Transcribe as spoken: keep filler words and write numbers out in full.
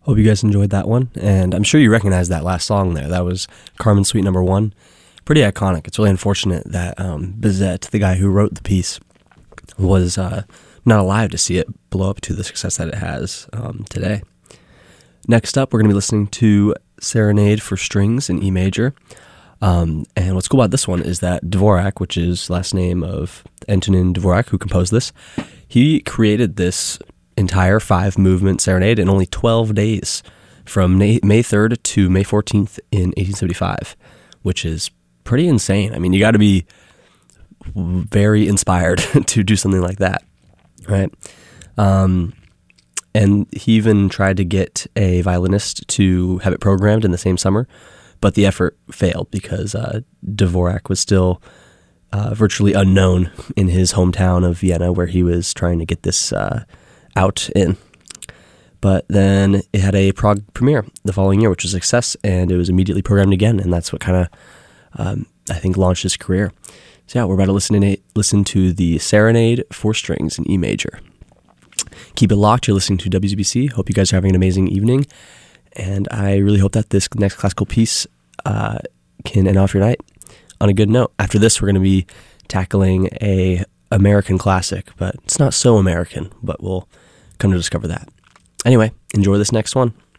Hope you guys enjoyed that one, and I'm sure you recognize that last song there. That was Carmen Suite number one. Pretty iconic. It's really unfortunate that um, Bizet, the guy who wrote the piece, was uh, not alive to see it blow up to the success that it has um, today. Next up, we're going to be listening to Serenade for Strings in E major. Um, and what's cool about this one is that Dvorak, which is last name of Antonin Dvorak, who composed this, he created this entire five-movement serenade in only twelve days, from May third to May fourteenth in eighteen seventy-five, which is pretty insane. I mean, you got to be very inspired to do something like that, right? Um, and he even tried to get a violinist to have it programmed in the same summer, but the effort failed because uh, Dvorak was still uh, virtually unknown in his hometown of Vienna, where he was trying to get this uh, out in. But then it had a Prague premiere the following year, which was a success, and it was immediately programmed again, and that's what kind of, um, I think, launched his career. So yeah, we're about to listen, in, listen to the Serenade for Strings in E major. Keep it locked, you're listening to W Z B C. Hope you guys are having an amazing evening, and I really hope that this next classical piece uh, can end off your night on a good note. After this, we're going to be tackling a American classic, but it's not so American, but we'll come to discover that. Anyway, enjoy this next one.